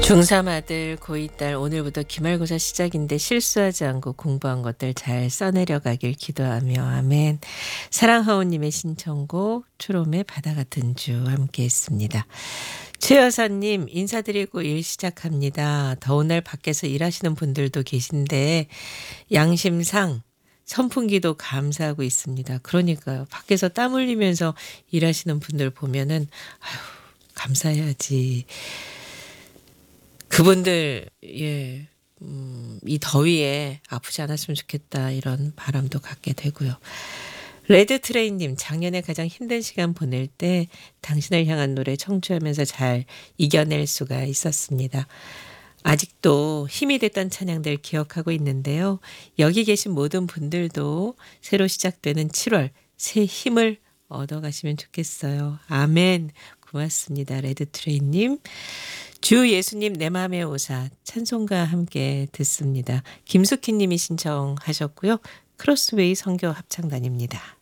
중3 아들, 고2 딸 오늘부터 기말고사 시작인데 실수하지 않고 공부한 것들 잘 써내려가길 기도하며 아멘. 사랑하오님의 신청곡 초롬의 바다 같은 주 함께 했습니다. 최 여사님 인사드리고 일 시작합니다. 더운 날 밖에서 일하시는 분들도 계신데 양심상 선풍기도 감사하고 있습니다. 그러니까요. 밖에서 땀 흘리면서 일하시는 분들 보면은 아유 감사해야지. 그분들 이 더위에 아프지 않았으면 좋겠다 이런 바람도 갖게 되고요. 레드트레인님 작년에 가장 힘든 시간 보낼 때 당신을 향한 노래 청취하면서 잘 이겨낼 수가 있었습니다. 아직도 힘이 됐던 찬양들 기억하고 있는데요. 여기 계신 모든 분들도 새로 시작되는 7월 새 힘을 얻어가시면 좋겠어요. 아멘. 고맙습니다. 레드트레인님. 주 예수님 내 맘의 오사 찬송가 함께 듣습니다. 김숙희 님이 신청하셨고요. 크로스웨이 선교 합창단입니다.